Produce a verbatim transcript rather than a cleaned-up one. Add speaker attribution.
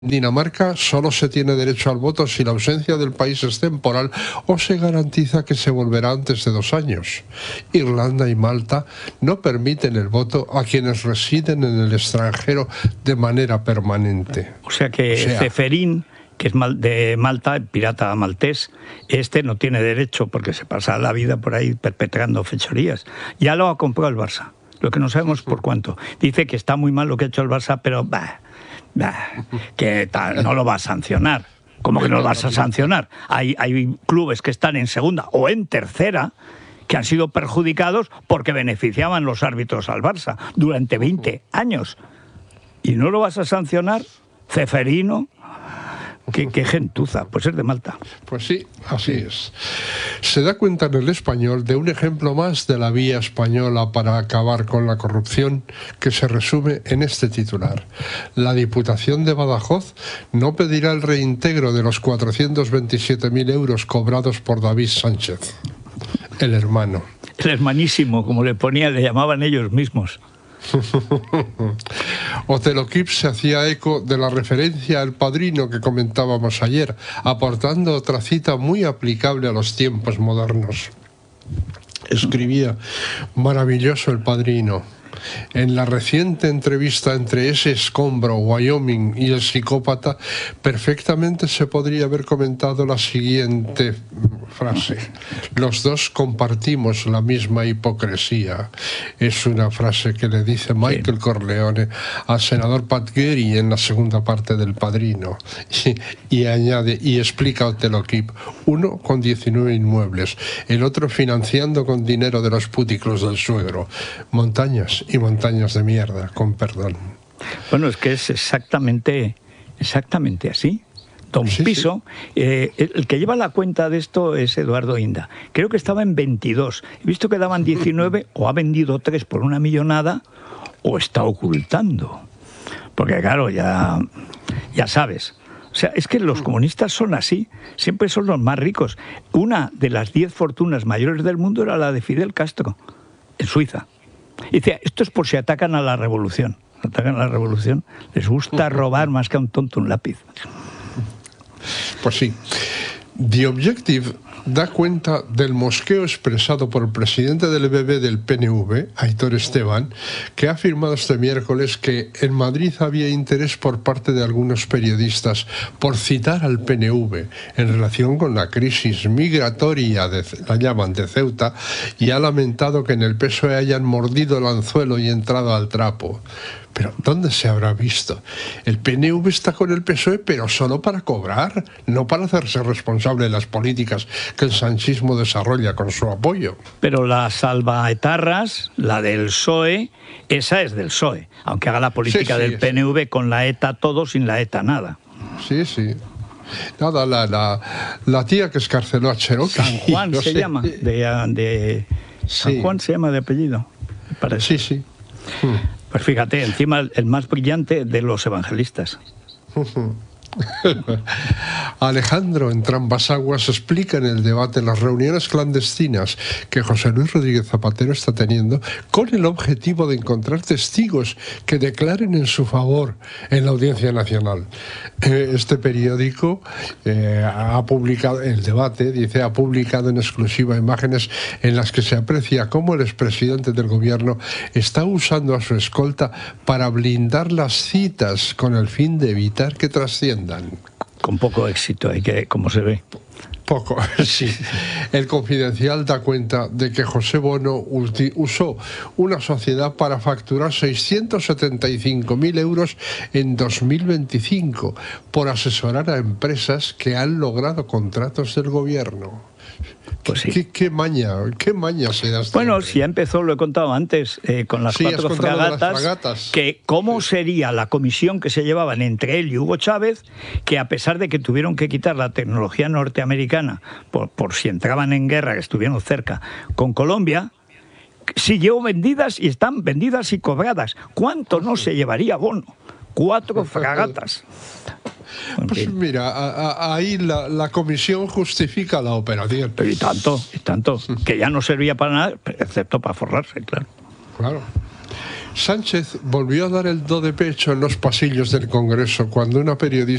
Speaker 1: En Dinamarca solo se tiene derecho al voto si la ausencia del país es temporal o se garantiza que se volverá antes de dos años. Irlanda y Malta no permiten el voto a quienes residen en el extranjero de manera permanente.
Speaker 2: O sea que
Speaker 1: o sea,
Speaker 2: Ceferín, que es de Malta, el pirata maltés, este no tiene derecho porque se pasa la vida por ahí perpetrando fechorías. Ya lo ha comprado el Barça, lo que no sabemos por cuánto. Dice que está muy mal lo que ha hecho el Barça, pero bah, bah, que tal, no lo va a sancionar. ¿Cómo que no lo vas a sancionar? Hay, hay clubes que están en segunda o en tercera que han sido perjudicados porque beneficiaban los árbitros al Barça durante veinte años. ¿Y no lo vas a sancionar? Ceferino, qué, qué gentuza, pues es de Malta.
Speaker 1: Pues sí, así es. Se da cuenta en El Español de un ejemplo más de la vía española para acabar con la corrupción que se resume en este titular. La Diputación de Badajoz no pedirá el reintegro de los cuatrocientos veintisiete mil euros cobrados por David Sánchez, el hermano.
Speaker 2: El hermanísimo, como le ponían, le llamaban ellos mismos.
Speaker 1: Otelokip se hacía eco de la referencia al Padrino que comentábamos ayer, aportando otra cita muy aplicable a los tiempos modernos. Escribía: maravilloso El Padrino. En la reciente entrevista entre ese escombro, Wyoming, y el psicópata, perfectamente se podría haber comentado la siguiente frase: los dos compartimos la misma hipocresía. Es una frase que le dice Michael Corleone al senador Pat Getty en la segunda parte del Padrino. Y, y añade, y explica Otelokip: uno con diecinueve inmuebles, el otro financiando con dinero de los puticlos del suegro. Montañas y montañas de mierda, con perdón.
Speaker 2: Bueno, es que es exactamente, exactamente así. Don
Speaker 1: Sí,
Speaker 2: Piso,
Speaker 1: sí.
Speaker 2: Eh, el que lleva la cuenta de esto es Eduardo Inda. Creo que estaba en veintidós. He visto que daban diecinueve, o ha vendido tres por una millonada, o está ocultando. Porque claro, ya, ya sabes. O sea, es que los comunistas son así, siempre son los más ricos. Una de las diez fortunas mayores del mundo era la de Fidel Castro, en Suiza. Y decía, esto es por si atacan a la revolución. Atacan a la revolución, les gusta robar más que a un tonto un lápiz.
Speaker 1: Pues sí. The Objective da cuenta del mosqueo expresado por el presidente del B B del P N V, Aitor Esteban, que ha afirmado este miércoles que en Madrid había interés por parte de algunos periodistas por citar al P N V en relación con la crisis migratoria, de, la llaman de Ceuta, y ha lamentado que en el P S O E hayan mordido el anzuelo y entrado al trapo. Pero ¿dónde se habrá visto? El P N V está con el P S O E, pero solo para cobrar, no para hacerse responsable de las políticas que el sanchismo desarrolla con su apoyo.
Speaker 2: Pero la salvaetarras, la del P S O E, esa es del P S O E, aunque haga la política sí, sí, del P N V sí. Con la ETA todo, sin la ETA nada.
Speaker 1: Sí, sí. Nada, la, la, la tía que escarceló a Cherokee.
Speaker 2: San Juan se sé. llama, de, de San sí. Juan se llama de apellido, me parece.
Speaker 1: Sí, sí. Hmm.
Speaker 2: Pues fíjate, encima el más brillante de los evangelistas.
Speaker 1: Alejandro en Trambasaguas explica en el debate las reuniones clandestinas que José Luis Rodríguez Zapatero está teniendo con el objetivo de encontrar testigos que declaren en su favor en la Audiencia Nacional. Este periódico eh, ha publicado, el debate, dice, ha publicado en exclusiva imágenes en las que se aprecia cómo el expresidente del gobierno está usando a su escolta para blindar las citas con el fin de evitar que trasciendan.
Speaker 2: Con poco éxito, hay que, como se ve.
Speaker 1: Poco, sí. El Confidencial da cuenta de que José Bono usó una sociedad para facturar seiscientos setenta y cinco mil euros en dos mil veinticinco por asesorar a empresas que han logrado contratos del gobierno.
Speaker 2: Pues sí.
Speaker 1: ¿Qué, qué maña, qué maña se da?
Speaker 2: Bueno, si ya empezó, lo he contado antes, eh, con las
Speaker 1: sí,
Speaker 2: cuatro fragatas,
Speaker 1: las fragatas,
Speaker 2: que cómo sería la comisión que se llevaban entre él y Hugo Chávez, que a pesar de que tuvieron que quitar la tecnología norteamericana por, por si entraban en guerra, que estuvieron cerca con Colombia, siguió vendidas y están vendidas y cobradas. ¿Cuánto no se llevaría Bono? Cuatro fragatas.
Speaker 1: Pues mira, a, a, ahí la, la comisión justifica la operación.
Speaker 2: Pero y tanto, y tanto, que ya no servía para nada, excepto para forrarse, claro.
Speaker 1: Claro. Sánchez volvió a dar el do de pecho en los pasillos del Congreso cuando una periodista